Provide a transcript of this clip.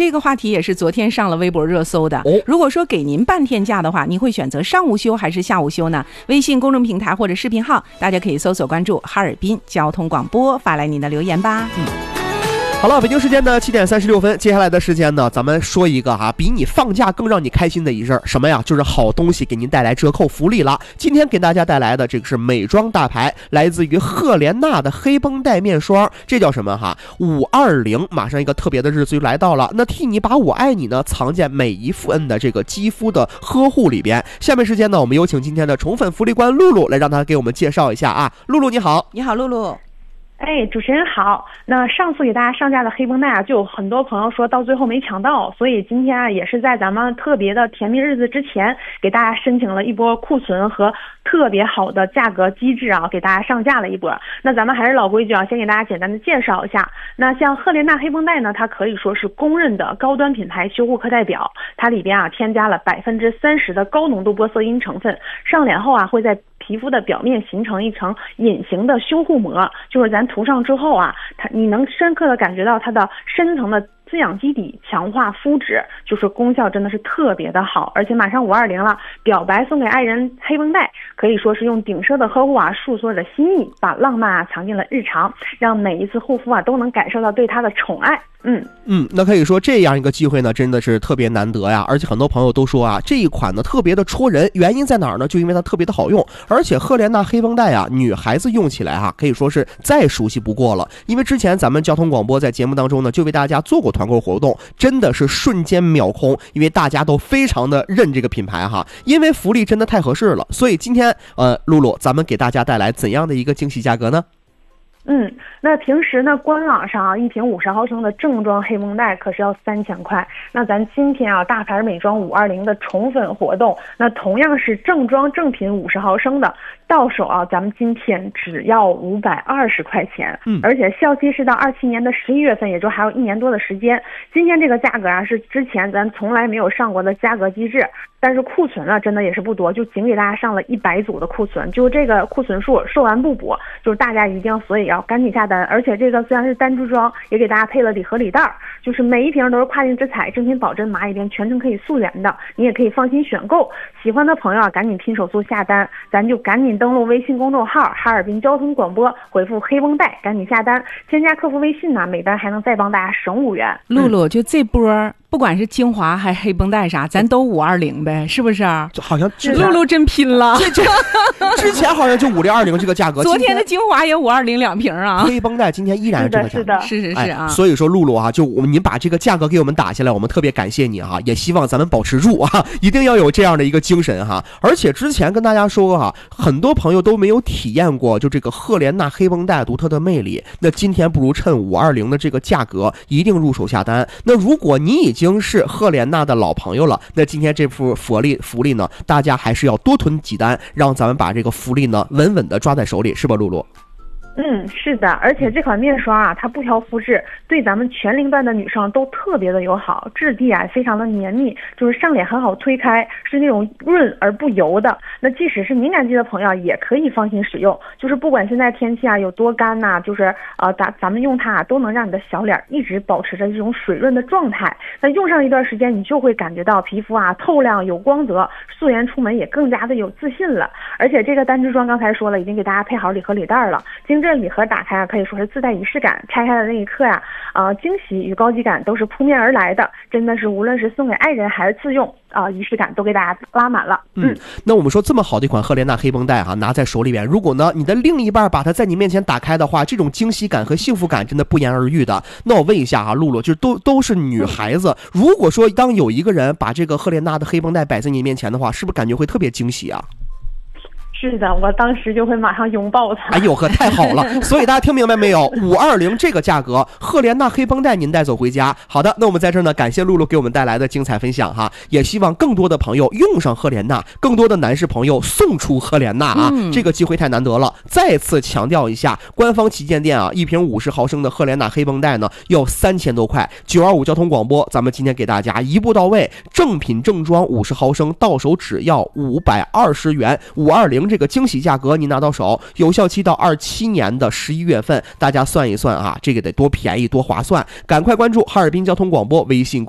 这个话题也是昨天上了微博热搜的。如果说给您半天假的话，你会选择上午休还是下午休呢？微信公众平台或者视频号，大家可以搜索关注哈尔滨交通广播，发来您的留言吧。 好了，北京时间的7点36分，接下来的时间呢，咱们说一个比你放假更让你开心的一事儿，什么呀？就是好东西给您带来折扣福利了。今天给大家带来的这个是美妆大牌，来自于赫莲娜的黑绷带面霜，这叫什么520，马上一个特别的日子就来到了，那替你把我爱你呢藏在每一份的这个肌肤的呵护里边。下面时间呢，我们有请今天的宠粉福利官露露来让她给我们介绍一下啊。露露你好。 你好，露露。 主持人好。那上次给大家上架的黑绷带就有很多朋友说到最后没抢到，所以今天也是在咱们特别的甜蜜日子之前，给大家申请了一波库存和特别好的价格机制给大家上架了一波。那咱们还是老规矩先给大家简单的介绍一下。那像赫莲娜黑绷带呢，它可以说是公认的高端品牌修护课代表，它里边添加了30%的高浓度玻色因成分，上脸后会在皮肤的表面形成一层隐形的修护膜，就是咱涂上之后你能深刻的感觉到它的深层的滋养基底，强化肤质，就是功效真的是特别的好。而且马上520了，表白送给爱人黑绷带，可以说是用顶奢的呵护诉说着心意，把浪漫藏进了日常，让每一次护肤都能感受到对它的宠爱。 那可以说这样一个机会呢，真的是特别难得呀。而且很多朋友都说这一款呢特别的戳人，原因在哪儿呢？就因为它特别的好用，而且赫莲娜黑绷带女孩子用起来可以说是再熟悉不过了。因为之前咱们交通广播在节目当中呢，就为大家做过团购活动，真的是瞬间秒空，因为大家都非常的认这个品牌因为福利真的太合适了。所以今天露露，咱们给大家带来怎样的一个惊喜价格呢？ 那平时呢，官网上一瓶50毫升的正装黑绷带可是要3000块。那咱今天大牌美妆520的宠粉活动，那同样是正装正品50毫升的，到手咱们今天只要520块钱。而且效期是到27年的11月份，也就还有1年多的时间。今天这个价格是之前咱从来没有上过的价格机制，但是库存真的也是不多，就仅给大家上了100组的库存，就这个库存数售完不补，就是大家一定所以要赶紧下单。而且这个虽然是单支装，也给大家配了礼盒礼袋，就是每一瓶都是跨境直采，正品保真蚂蚁边，全程可以溯源的，你也可以放心选购。喜欢的朋友赶紧拼手速下单，咱就赶紧登录微信公众号哈尔滨交通广播，回复黑绷带赶紧下单，添加客服微信每单还能再帮大家省5元。 露露，就这波不管是精华还是黑绷带咱都520呗，是不是？ 好像露露真拼了， 之前好像就5020这个价格， 昨天的精华也5202瓶黑绷带今天依然是这个价格， 是所以说露露就您把这个价格给我们打下来，我们特别感谢你也希望咱们保持住一定要有这样的一个精神而且之前跟大家说过很多朋友都没有体验过就这个赫莲娜黑绷带独特的魅力，那今天不如趁520的这个价格一定入手下单。那如果你已经是赫莲娜的老朋友了，那今天这幅福利呢，大家还是要多囤几单，让咱们把这个福利呢稳稳的抓在手里，是吧露露？ 是的，而且这款面霜它不挑肤质，对咱们全龄段的女生都特别的友好，质地非常的绵密，就是上脸很好推开，是那种润而不油的。那即使是敏感肌的朋友也可以放心使用，就是不管现在天气有多干就是咱们用它都能让你的小脸一直保持着这种水润的状态。那用上一段时间，你就会感觉到皮肤透亮有光泽，素颜出门也更加的有自信了。而且这个单支装刚才说了，已经给大家配好礼盒礼袋了，经这礼盒打开可以说是自带仪式感，拆开的那一刻惊喜与高级感都是扑面而来的，真的是无论是送给爱人还是自用仪式感都给大家拉满了。 那我们说这么好的一款赫莲娜黑绷带拿在手里边，如果呢你的另一半把它在你面前打开的话，这种惊喜感和幸福感真的不言而喻的。那我问一下露露，就都是女孩子，如果说当有一个人把这个赫莲娜的黑绷带摆在你面前的话，是不是感觉会特别惊喜是的，我当时就会马上拥抱它。 哎呦呵，太好了！所以大家听明白没有？520这个价格，赫莲娜黑绷带您带走回家。好的，那我们在这儿呢，感谢露露给我们带来的精彩分享也希望更多的朋友用上赫莲娜，更多的男士朋友送出赫莲娜这个机会太难得了。再次强调一下，官方旗舰店一瓶50毫升的赫莲娜黑绷带呢要3000多块。925交通广播，咱们今天给大家一步到位，正品正装50毫升，到手只要520元，520。这个惊喜价格你拿到手，有效期到27年的11月份，大家算一算这个得多便宜多划算，赶快关注哈尔滨交通广播微信